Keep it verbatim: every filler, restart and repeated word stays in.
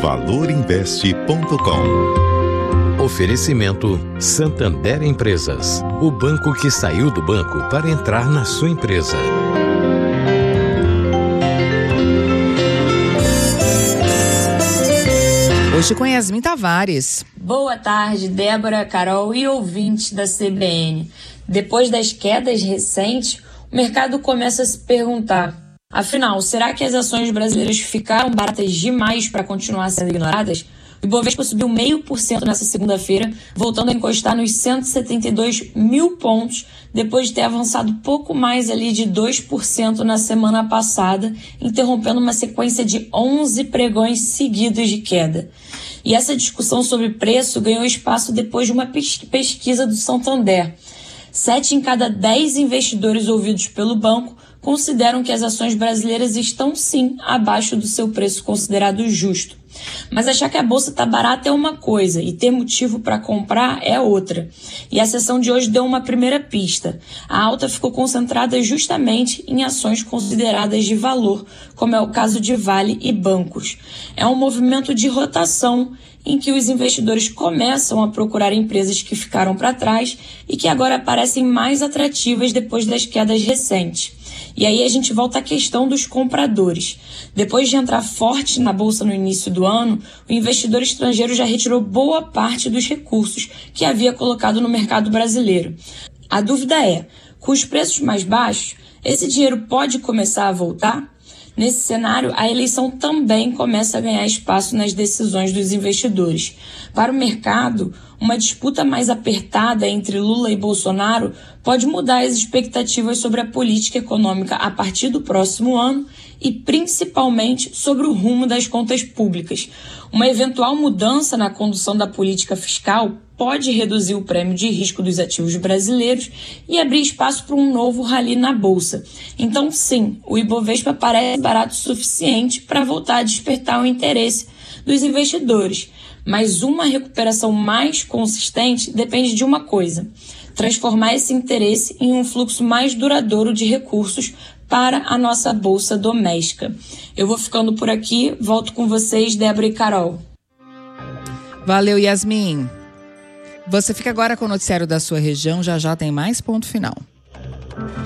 valor investe ponto com. Oferecimento Santander Empresas, o banco que saiu do banco para entrar na sua empresa. Hoje com Yasmin Tavares. Boa tarde, Débora, Carol e ouvintes da C B N. Depois das quedas recentes, o mercado começa a se perguntar: afinal, será que as ações brasileiras ficaram baratas demais para continuar sendo ignoradas? O Ibovespa subiu zero vírgula cinco por cento nessa segunda-feira, voltando a encostar nos cento e setenta e dois mil pontos, depois de ter avançado pouco mais ali de dois por cento na semana passada, interrompendo uma sequência de onze pregões seguidos de queda. E essa discussão sobre preço ganhou espaço depois de uma pesquisa do Santander. Sete em cada dez investidores ouvidos pelo banco consideram que as ações brasileiras estão sim abaixo do seu preço considerado justo. Mas achar que a bolsa está barata é uma coisa e ter motivo para comprar é outra. E a sessão de hoje deu uma primeira pista. A alta ficou concentrada justamente em ações consideradas de valor, como é o caso de Vale e bancos. É um movimento de rotação em que os investidores começam a procurar empresas que ficaram para trás e que agora parecem mais atrativas depois das quedas recentes. E aí a gente volta à questão dos compradores. Depois de entrar forte na bolsa no início do ano, o investidor estrangeiro já retirou boa parte dos recursos que havia colocado no mercado brasileiro. A dúvida é, com os preços mais baixos, esse dinheiro pode começar a voltar? Nesse cenário, a eleição também começa a ganhar espaço nas decisões dos investidores. Para o mercado, uma disputa mais apertada entre Lula e Bolsonaro pode mudar as expectativas sobre a política econômica a partir do próximo ano e principalmente sobre o rumo das contas públicas. Uma eventual mudança na condução da política fiscal pode reduzir o prêmio de risco dos ativos brasileiros e abrir espaço para um novo rally na Bolsa. Então, sim, o Ibovespa parece barato o suficiente para voltar a despertar o interesse dos investidores. Mas uma recuperação mais consistente depende de uma coisa: transformar esse interesse em um fluxo mais duradouro de recursos para a nossa Bolsa doméstica. Eu vou ficando por aqui, volto com vocês, Débora e Carol. Valeu, Yasmin. Você fica agora com o noticiário da sua região, já já tem mais ponto final.